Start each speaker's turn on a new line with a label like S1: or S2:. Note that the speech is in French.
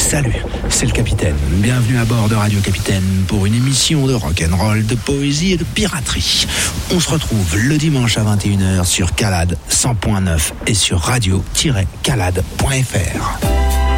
S1: Salut, c'est le Capitaine. Bienvenue à bord de Radio Capitaine pour une émission de rock'n'roll, de poésie et de piraterie. On se retrouve le dimanche à 21h sur Calade 100.9 et sur radio-calade.fr.